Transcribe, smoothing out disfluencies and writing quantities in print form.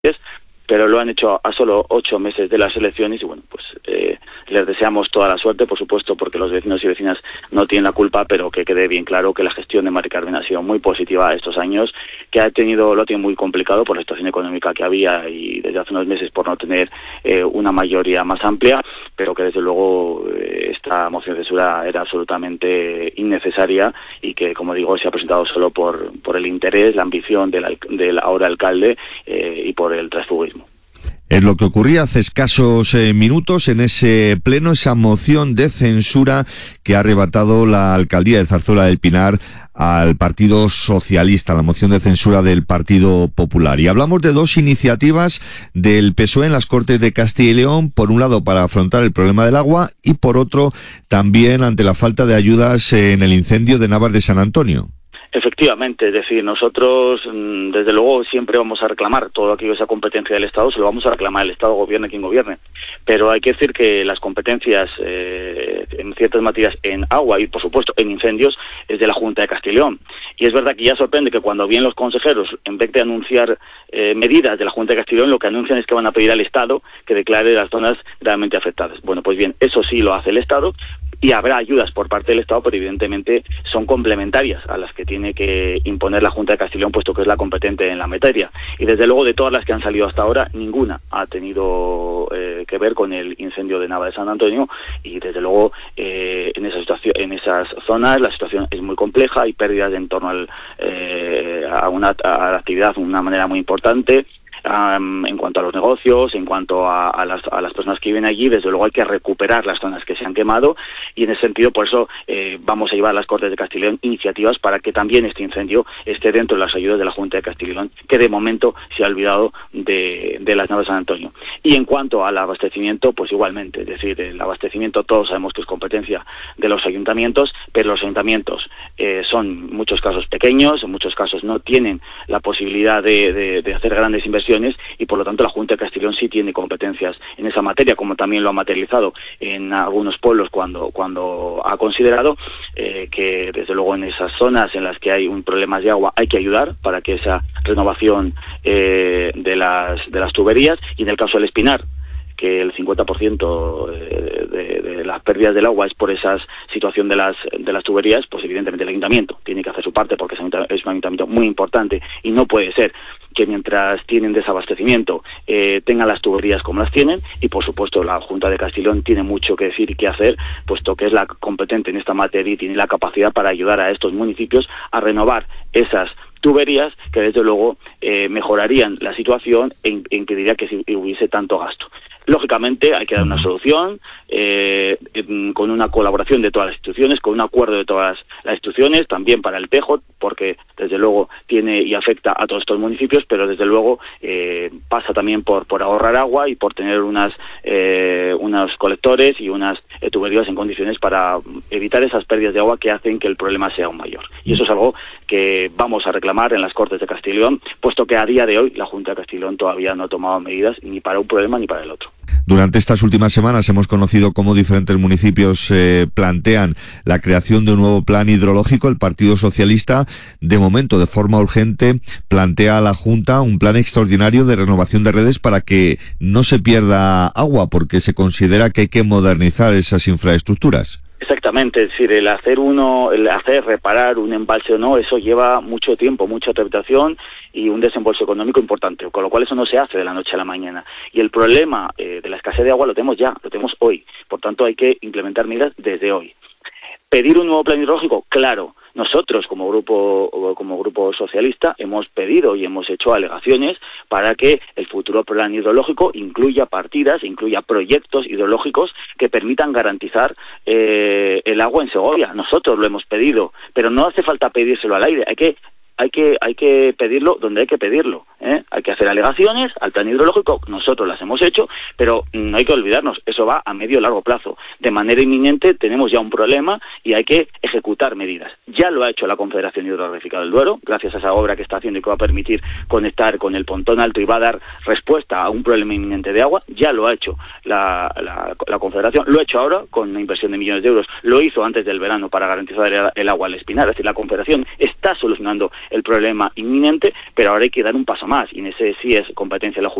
pero lo han hecho a solo 8 meses de las elecciones y bueno, pues les deseamos toda la suerte, por supuesto, porque los vecinos y vecinas no tienen la culpa, pero que quede bien claro que la gestión de Mari Carmen ha sido muy positiva estos años, que lo ha tenido muy complicado por la situación económica que había y desde hace unos meses por no tener una mayoría más amplia, pero que desde luego esta moción de censura era absolutamente innecesaria y que, como digo, se ha presentado solo por el interés, la ambición del ahora alcalde y por el transfugismo. Es lo que ocurría hace escasos minutos en ese pleno, esa moción de censura que ha arrebatado la alcaldía de Zarzuela del Pinar al Partido Socialista, la moción de censura del Partido Popular. Y hablamos de dos iniciativas del PSOE en las Cortes de Castilla y León, por un lado para afrontar el problema del agua y por otro también ante la falta de ayudas en el incendio de Navas de San Antonio. Efectivamente, es decir, nosotros desde luego siempre vamos a reclamar todo aquello que sea competencia del Estado, se lo vamos a reclamar al Estado, gobierne quien gobierne, pero hay que decir que las competencias en ciertas materias en agua y por supuesto en incendios es de la Junta de Castilla y León, y es verdad que ya sorprende que cuando vienen los consejeros, en vez de anunciar medidas de la Junta de Castilla y León, lo que anuncian es que van a pedir al Estado que declare las zonas gravemente afectadas. Bueno, pues bien, eso sí lo hace el Estado, y habrá ayudas por parte del Estado, pero evidentemente son complementarias a las que tiene que imponer la Junta de Castilla y León, puesto que es la competente en la materia. Y desde luego, de todas las que han salido hasta ahora, ninguna ha tenido que ver con el incendio de Navas de San Antonio, y desde luego en esas zonas la situación es muy compleja, hay pérdidas en torno a la actividad de una manera muy importante. En cuanto a los negocios, en cuanto a las personas que viven allí, desde luego hay que recuperar las zonas que se han quemado, y en ese sentido, por eso vamos a llevar a las Cortes de Castilla y León iniciativas para que también este incendio esté dentro de las ayudas de la Junta de Castilla y León, que de momento se ha olvidado de las Navas de San Antonio. Y en cuanto al abastecimiento, pues igualmente, es decir, el abastecimiento todos sabemos que es competencia de los ayuntamientos, pero los ayuntamientos son en muchos casos pequeños, en muchos casos no tienen la posibilidad de hacer grandes inversiones, y por lo tanto la Junta de Castilla y León sí tiene competencias en esa materia, como también lo ha materializado en algunos pueblos cuando ha considerado que desde luego en esas zonas en las que hay un problema de agua hay que ayudar para que esa renovación de las tuberías, y en el caso del Espinar, que el 50% de las pérdidas del agua es por esa situación de las tuberías, pues evidentemente el ayuntamiento tiene que hacer su parte, porque es un ayuntamiento muy importante, y no puede ser que mientras tienen desabastecimiento tengan las tuberías como las tienen, y por supuesto la Junta de Castilla y León tiene mucho que decir y que hacer, puesto que es la competente en esta materia y tiene la capacidad para ayudar a estos municipios a renovar esas tuberías que desde luego mejorarían la situación en que diría que si hubiese tanto gasto. Lógicamente hay que dar una solución con una colaboración de todas las instituciones, con un acuerdo de todas las instituciones, también para el Tejo, porque desde luego tiene y afecta a todos estos municipios, pero desde luego pasa también por ahorrar agua y por tener unos colectores y unas tuberías en condiciones para evitar esas pérdidas de agua que hacen que el problema sea aún mayor. Y eso es algo que vamos a reclamar en las Cortes de Castilla y León, puesto que a día de hoy la Junta de Castilla y León todavía no ha tomado medidas ni para un problema ni para el otro. Durante estas últimas semanas hemos conocido cómo diferentes municipios plantean la creación de un nuevo plan hidrológico. El Partido Socialista, de momento, de forma urgente, plantea a la Junta un plan extraordinario de renovación de redes para que no se pierda agua, porque se considera que hay que modernizar esas infraestructuras. Exactamente, es decir, el reparar un embalse o no, eso lleva mucho tiempo, mucha tramitación y un desembolso económico importante, con lo cual eso no se hace de la noche a la mañana. Y el problema de la escasez de agua lo tenemos ya, lo tenemos hoy, por tanto hay que implementar medidas desde hoy. ¿Pedir un nuevo plan hidrológico? Claro. Nosotros, como grupo socialista, hemos pedido y hemos hecho alegaciones para que el futuro plan hidrológico incluya partidas, incluya proyectos hidrológicos que permitan garantizar el agua en Segovia. Nosotros lo hemos pedido, pero no hace falta pedírselo al aire, hay que pedirlo donde hay que pedirlo, ¿eh? Hay que hacer alegaciones al plan hidrológico, nosotros las hemos hecho, pero no hay que olvidarnos, eso va a medio y largo plazo. De manera inminente tenemos ya un problema y hay que ejecutar medidas. Ya lo ha hecho la Confederación Hidrográfica del Duero, gracias a esa obra que está haciendo y que va a permitir conectar con el Pontón Alto y va a dar respuesta a un problema inminente de agua. Ya lo ha hecho la Confederación, lo ha hecho ahora con una inversión de millones de euros, lo hizo antes del verano para garantizar el agua al Espinar. Es decir, la Confederación está solucionando el problema inminente, pero ahora hay que dar un paso más, y en ese sí es competencia de la